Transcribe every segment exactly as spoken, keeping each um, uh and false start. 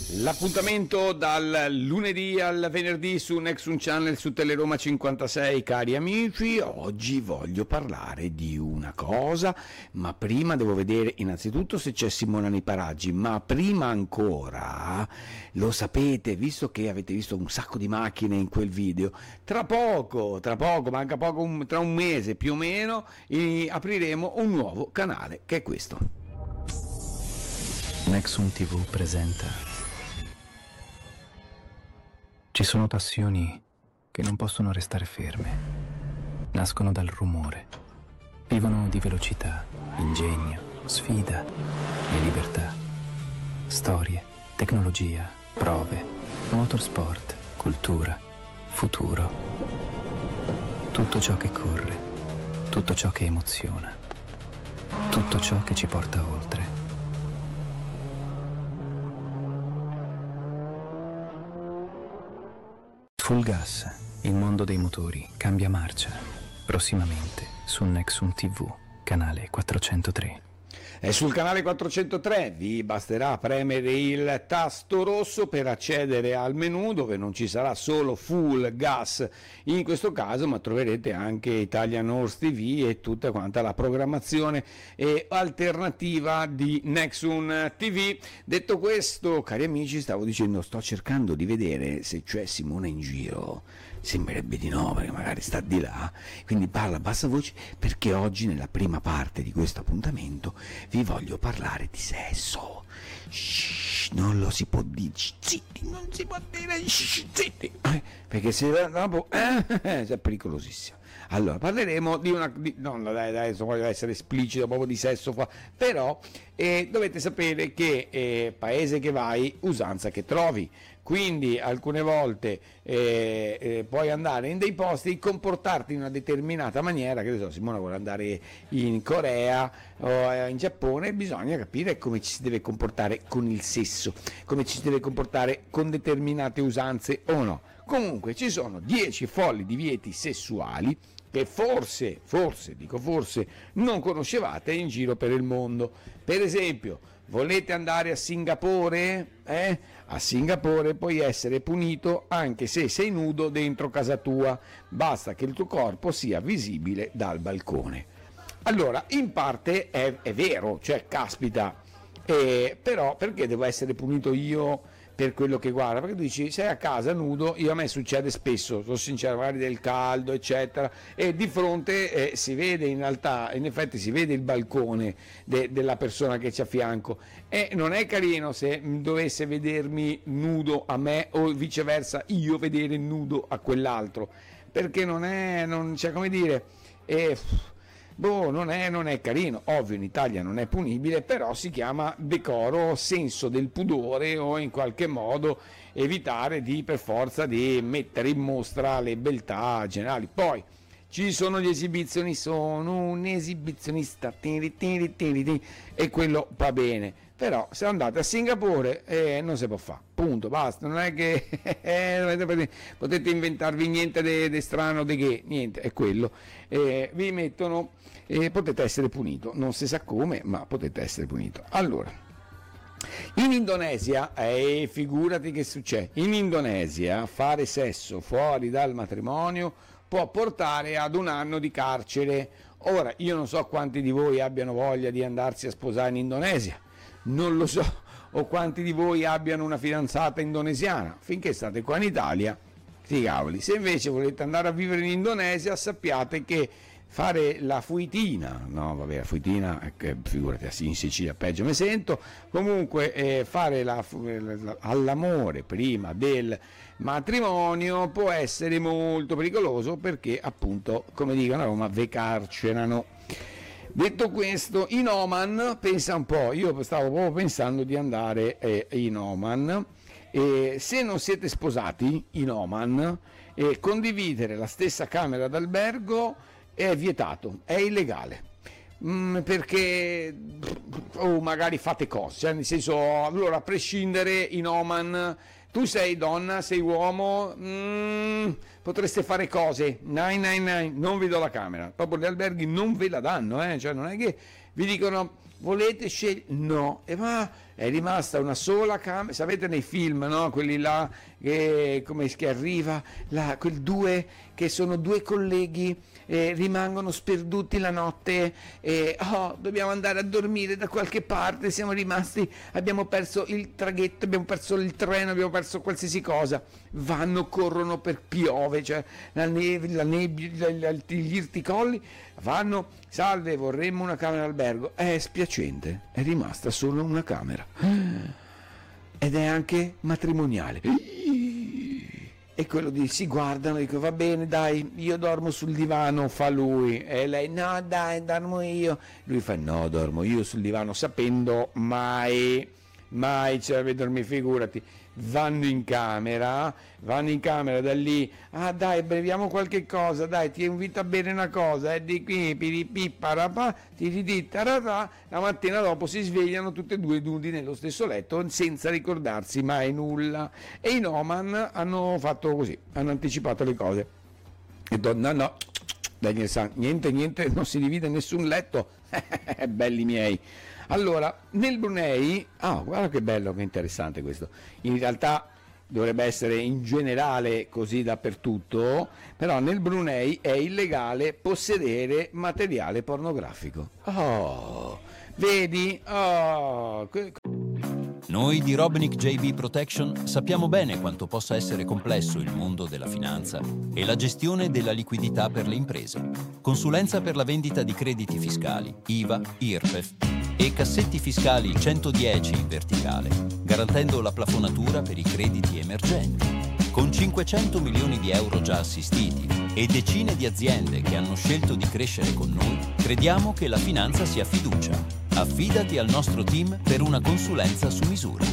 L'appuntamento dal lunedì al venerdì su Nexum Channel su Teleroma cinquantasei, cari amici. Oggi voglio parlare di una cosa, ma prima devo vedere innanzitutto se c'è Simona nei paraggi, ma prima ancora, lo sapete, visto che avete visto un sacco di macchine in quel video, tra poco, tra poco, manca poco, un, tra un mese più o meno, eh, apriremo un nuovo canale, che è questo. Nexum T V presenta. Ci sono passioni che non possono restare ferme. Nascono dal rumore. Vivono di velocità, ingegno, sfida e libertà. Storie, tecnologia, prove, motorsport, cultura, futuro. Tutto ciò che corre, tutto ciò che emoziona, tutto ciò che ci porta oltre. Full Gas, il mondo dei motori cambia marcia. Prossimamente su Nexum T V, canale quattrocentotre. E sul canale quattrocentotre vi basterà premere il tasto rosso per accedere al menu, dove non ci sarà solo Full Gas in questo caso, ma troverete anche Italian Horse T V e tutta quanta la programmazione e alternativa di Nexum T V. Detto questo, cari amici, stavo dicendo, sto cercando di vedere se c'è Simona in giro. Sembrerebbe di no, perché magari sta di là, quindi parla a bassa voce, perché oggi nella prima parte di questo appuntamento vi voglio parlare di sesso. Shhh, non lo si può dire, zitti, non si può dire, shhh, zitti, eh, perché se dopo eh, è pericolosissimo. Allora, parleremo di una, di, no, dai, dai, adesso voglio essere esplicito proprio di sesso qua, però eh, dovete sapere che eh, paese che vai, usanza che trovi. Quindi alcune volte eh, eh, puoi andare in dei posti e comportarti in una determinata maniera, che ne so, Simona vuole andare in Corea o in Giappone, bisogna capire come ci si deve comportare con il sesso, come ci si deve comportare con determinate usanze o no. Comunque ci sono dieci folli divieti sessuali che forse, forse, dico forse, non conoscevate in giro per il mondo. Per esempio, volete andare a Singapore? Eh? A Singapore puoi essere punito anche se sei nudo dentro casa tua, basta che il tuo corpo sia visibile dal balcone. Allora, in parte è, è vero, cioè caspita, eh, però perché devo essere punito io per quello che guarda? Perché tu dici, sei a casa nudo, io a me succede spesso, sono sincero, magari del caldo eccetera, e di fronte eh, si vede in realtà, in effetti si vede il balcone de, della persona che c'è a fianco, e non è carino se dovesse vedermi nudo a me o viceversa io vedere nudo a quell'altro, perché non è, non c'è, come dire, eh, boh, non è, non è carino. Ovvio in Italia non è punibile, però si chiama decoro, senso del pudore, o in qualche modo evitare di per forza di mettere in mostra le beltà generali. Poi ci sono gli esibizionisti, sono un esibizionista tiri, tiri, tiri, tiri, e quello va bene, però se andate a Singapore eh, non si può fare, punto, basta, non è che eh, potete inventarvi niente di strano, di che, niente, è quello, eh, vi mettono e eh, potete essere punito, non si sa come, ma potete essere punito. Allora, in Indonesia, eh, figurati che succede, in Indonesia fare sesso fuori dal matrimonio può portare ad un anno di carcere. Ora, io non so quanti di voi abbiano voglia di andarsi a sposare in Indonesia, non lo so, o quanti di voi abbiano una fidanzata indonesiana. Finché state qua in Italia, sti cavoli. Se invece volete andare a vivere in Indonesia, sappiate che fare la fuitina, no vabbè, la fuitina, eh, figurati, in Sicilia peggio mi sento, comunque eh, fare la, la, all'amore prima del matrimonio può essere molto pericoloso, perché appunto, come dicono a Roma, ve carcerano. Detto questo, in Oman, pensa un po', io stavo proprio pensando di andare eh, in Oman, e se non siete sposati in Oman, eh, condividere la stessa camera d'albergo è vietato, è illegale, mm, perché o oh, magari fate cose, cioè nel senso, allora a prescindere in Oman, tu sei donna, sei uomo, mm, potreste fare cose, nine nine nine, non vi do la camera, proprio gli alberghi non ve la danno, eh? Cioè non è che vi dicono volete scegliere, no, e ma è rimasta una sola camera. Sapete nei film, no? Quelli là che come che arriva là, quel due che sono due colleghi, eh, rimangono sperduti la notte e oh, dobbiamo andare a dormire da qualche parte, siamo rimasti, abbiamo perso il traghetto, abbiamo perso il treno, abbiamo perso qualsiasi cosa, vanno, corrono per piove, cioè la neve, la nebbia, gli irticolli, vanno, salve, vorremmo una camera d'albergo, è spiacente, è rimasta solo una camera ed è anche matrimoniale. E quello di si guardano, dico va bene dai, io dormo sul divano, fa lui, e lei no dai, dormo io, lui fa no, dormo io sul divano, sapendo mai, mai ce l'avevi dormire, figurati. Vanno in camera, vanno in camera da lì, ah dai beviamo qualche cosa, dai ti invito a bere una cosa, e eh, di qui piripì parapà, tiridi tararà, la mattina dopo si svegliano tutte e due nudi nello stesso letto senza ricordarsi mai nulla. E i Noman hanno fatto così, hanno anticipato le cose. E donna no, Daniel San, niente niente, non si divide nessun letto, belli miei. Allora, nel Brunei, ah, guarda che bello, che interessante questo, in realtà dovrebbe essere in generale così dappertutto, però nel Brunei è illegale possedere materiale pornografico. Oh, vedi? Oh. Noi di Robinick J V Protection sappiamo bene quanto possa essere complesso il mondo della finanza e la gestione della liquidità per le imprese. Consulenza per la vendita di crediti fiscali, I V A, I R P E F e cassetti fiscali centodieci in verticale, garantendo la plafonatura per i crediti emergenti. Con cinquecento milioni di euro già assistiti e decine di aziende che hanno scelto di crescere con noi, crediamo che la finanza sia fiducia. Affidati al nostro team per una consulenza su misura.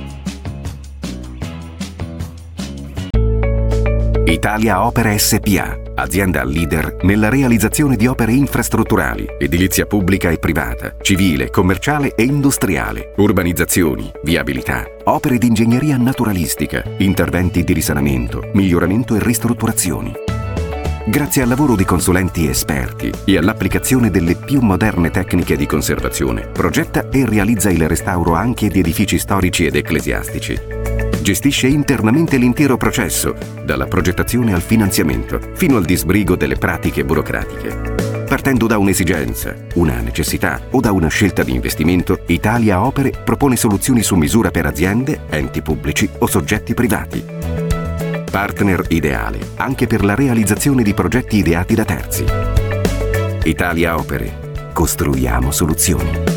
Italia Opere S P A, azienda leader nella realizzazione di opere infrastrutturali, edilizia pubblica e privata, civile, commerciale e industriale, urbanizzazioni, viabilità, opere di ingegneria naturalistica, interventi di risanamento, miglioramento e ristrutturazioni. Grazie al lavoro di consulenti esperti e all'applicazione delle più moderne tecniche di conservazione, progetta e realizza il restauro anche di edifici storici ed ecclesiastici. Gestisce internamente l'intero processo, dalla progettazione al finanziamento, fino al disbrigo delle pratiche burocratiche. Partendo da un'esigenza, una necessità o da una scelta di investimento, Italia Opere propone soluzioni su misura per aziende, enti pubblici o soggetti privati. Partner ideale anche per la realizzazione di progetti ideati da terzi. Italia Opere. Costruiamo soluzioni.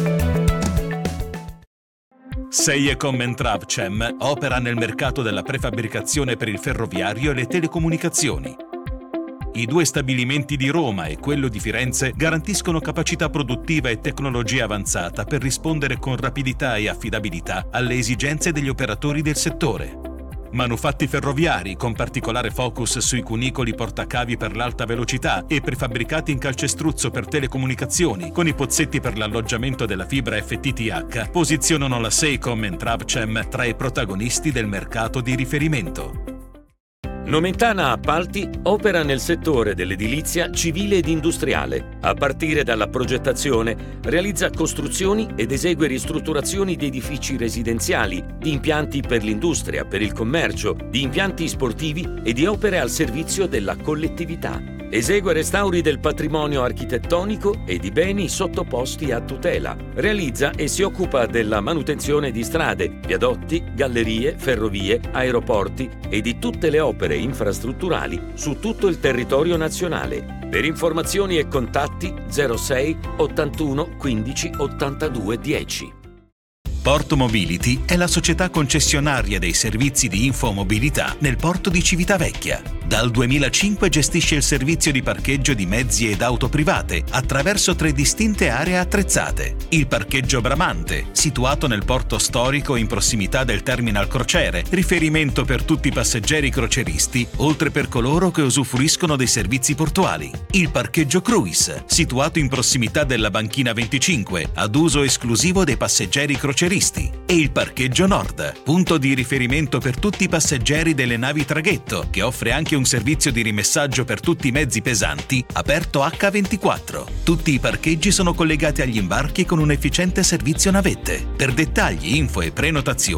Seiecom and Travcem opera nel mercato della prefabbricazione per il ferroviario e le telecomunicazioni. I due stabilimenti di Roma e quello di Firenze garantiscono capacità produttiva e tecnologia avanzata per rispondere con rapidità e affidabilità alle esigenze degli operatori del settore. Manufatti ferroviari con particolare focus sui cunicoli portacavi per l'alta velocità e prefabbricati in calcestruzzo per telecomunicazioni con i pozzetti per l'alloggiamento della fibra F T T H posizionano la Seiecom and Travcem tra i protagonisti del mercato di riferimento. Nomentana Appalti opera nel settore dell'edilizia civile ed industriale. A partire dalla progettazione, realizza costruzioni ed esegue ristrutturazioni di edifici residenziali, di impianti per l'industria, per il commercio, di impianti sportivi e di opere al servizio della collettività. Esegue restauri del patrimonio architettonico e di beni sottoposti a tutela. Realizza e si occupa della manutenzione di strade, viadotti, gallerie, ferrovie, aeroporti e di tutte le opere infrastrutturali su tutto il territorio nazionale. Per informazioni e contatti zero sei ottantuno quindici ottantadue dieci. Porto Mobility è la società concessionaria dei servizi di infomobilità nel porto di Civitavecchia. Dal duemilacinque gestisce il servizio di parcheggio di mezzi ed auto private attraverso tre distinte aree attrezzate. Il parcheggio Bramante, situato nel porto storico in prossimità del terminal crociere, riferimento per tutti i passeggeri croceristi, oltre per coloro che usufruiscono dei servizi portuali. Il parcheggio Cruise, situato in prossimità della banchina venticinque, ad uso esclusivo dei passeggeri croceristi. E il parcheggio Nord, punto di riferimento per tutti i passeggeri delle navi traghetto, che offre anche anche un servizio di rimessaggio per tutti i mezzi pesanti aperto acca ventiquattro. Tutti i parcheggi sono collegati agli imbarchi con un efficiente servizio navette. Per dettagli, info e prenotazioni